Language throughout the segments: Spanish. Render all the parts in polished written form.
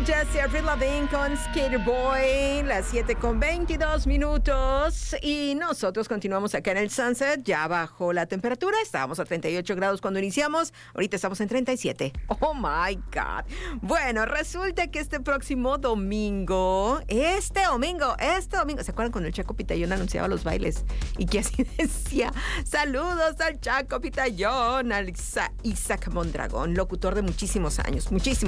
Escuchas a Avril Lavigne con Skater Boy, las 7:22 y nosotros continuamos acá en el Sunset. Ya bajó la temperatura, estábamos a 38 grados cuando iniciamos, ahorita estamos en 37. Oh my God. Bueno, resulta que este próximo domingo, ¿se acuerdan cuando el Chaco Pitayón anunciaba los bailes? Y que así decía: saludos al Chaco Pitayón, al Isaac Mondragón, locutor de muchísimos años.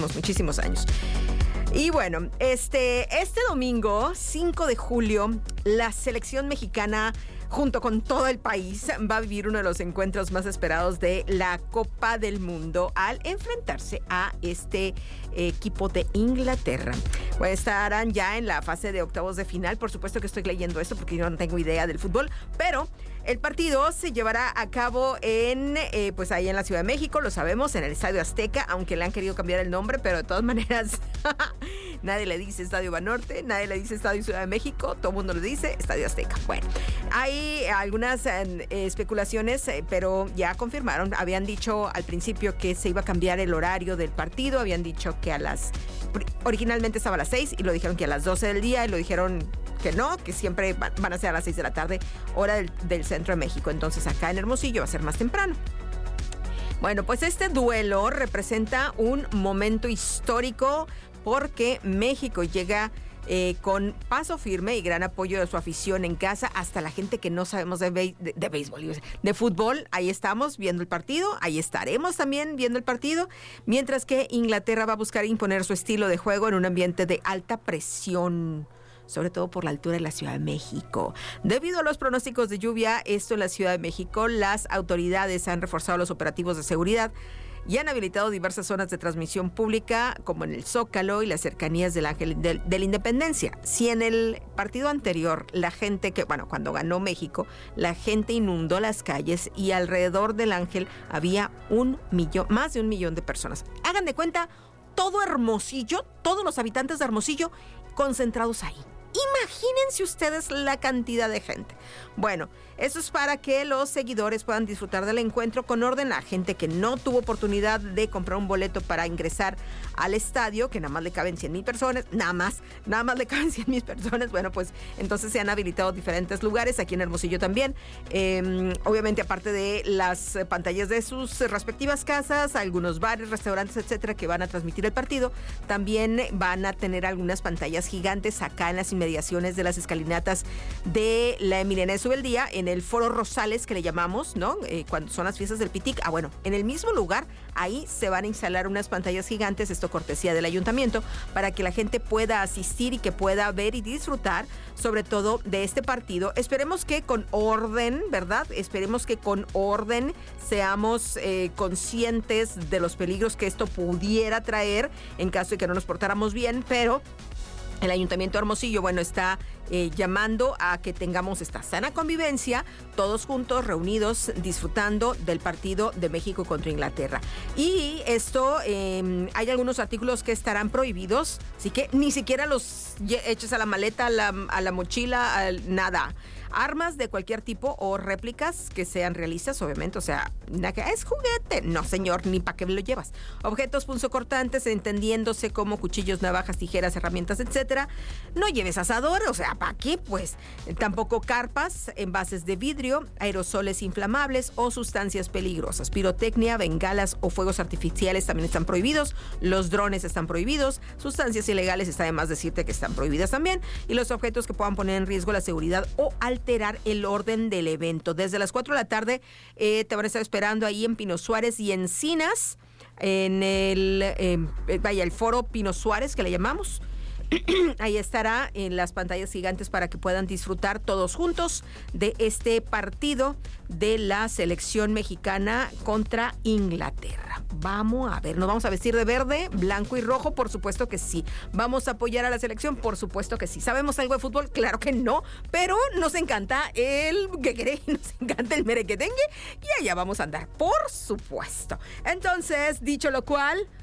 Y bueno, este domingo, 5 de julio, la selección mexicana, junto con todo el país, va a vivir uno de los encuentros más esperados de la Copa del Mundo al enfrentarse a este equipo de Inglaterra. Pues estarán ya en la fase de octavos de final. Por supuesto que estoy leyendo esto porque yo no tengo idea del fútbol, pero el partido se llevará a cabo pues ahí en la Ciudad de México, lo sabemos, en el Estadio Azteca, aunque le han querido cambiar el nombre, pero de todas maneras nadie le dice Estadio Banorte, nadie le dice Estadio Ciudad de México, todo el mundo le dice Estadio Azteca. Bueno, hay algunas especulaciones, pero ya confirmaron. Habían dicho al principio que se iba a cambiar el horario del partido, habían dicho que originalmente estaba a las 6 y lo dijeron que a las 12 del día, y lo dijeron que no, que siempre van a ser a las 6 de la tarde, hora del centro de México. Entonces acá en Hermosillo va a ser más temprano. Bueno, pues este duelo representa un momento histórico porque México llega con paso firme y gran apoyo de su afición en casa, hasta la gente que no sabemos de béisbol, de fútbol. Ahí estamos viendo el partido, ahí estaremos también viendo el partido, mientras que Inglaterra va a buscar imponer su estilo de juego en un ambiente de alta presión, sobre todo por la altura de la Ciudad de México. Debido a los pronósticos de lluvia, esto en la Ciudad de México, las autoridades han reforzado los operativos de seguridad y han habilitado diversas zonas de transmisión pública, como en el Zócalo y las cercanías del Ángel de la Independencia. Si en el partido anterior cuando ganó México, la gente inundó las calles y alrededor del Ángel había más de 1 millón de personas. Hagan de cuenta, todo Hermosillo, todos los habitantes de Hermosillo concentrados ahí. Imagínense ustedes la cantidad de gente. Bueno, eso es para que los seguidores puedan disfrutar del encuentro con orden. La gente que no tuvo oportunidad de comprar un boleto para ingresar al estadio, que nada más le caben 100,000 personas, nada más le caben 100,000 personas, bueno, pues entonces se han habilitado diferentes lugares, aquí en Hermosillo también. Obviamente, aparte de las pantallas de sus respectivas casas, algunos bares, restaurantes, etcétera, que van a transmitir el partido, también van a tener algunas pantallas gigantes acá en las inmediaciones de las escalinatas de la Milena de Subeldía, en el Foro Rosales, que le llamamos, ¿no? Cuando son las fiestas del Pitic. Bueno, en el mismo lugar, ahí se van a instalar unas pantallas gigantes, esto cortesía del ayuntamiento, para que la gente pueda asistir y que pueda ver y disfrutar, sobre todo, de este partido. Esperemos que con orden, ¿verdad? Esperemos que con orden seamos conscientes de los peligros que esto pudiera traer en caso de que no nos portáramos bien, pero el Ayuntamiento de Hermosillo, bueno, está llamando a que tengamos esta sana convivencia, todos juntos, reunidos, disfrutando del partido de México contra Inglaterra. Y esto, hay algunos artículos que estarán prohibidos, así que ni siquiera los eches a la maleta, a la mochila, nada. Armas de cualquier tipo o réplicas que sean realistas, obviamente, o sea, es juguete. No, señor, ni para qué lo llevas. Objetos punzocortantes, entendiéndose como cuchillos, navajas, tijeras, herramientas, etcétera. No lleves asador, o sea, ¿para qué? Pues tampoco carpas, envases de vidrio, aerosoles inflamables o sustancias peligrosas. Pirotecnia, bengalas o fuegos artificiales también están prohibidos. Los drones están prohibidos. Sustancias ilegales está de más decirte que están prohibidas también. Y los objetos que puedan poner en riesgo la seguridad o alterar el orden del evento. Desde las 4 de la tarde te van a estar esperando ahí en Pino Suárez y Encinas, en el foro Pino Suárez, que le llamamos. Ahí estará en las pantallas gigantes para que puedan disfrutar todos juntos de este partido de la selección mexicana contra Inglaterra. Vamos a ver, nos vamos a vestir de verde, blanco y rojo, por supuesto que sí. Vamos a apoyar a la selección, por supuesto que sí. ¿Sabemos algo de fútbol? Claro que no, pero nos encanta el guegueré, nos encanta el merequetengue y allá vamos a andar, por supuesto. Entonces, dicho lo cual,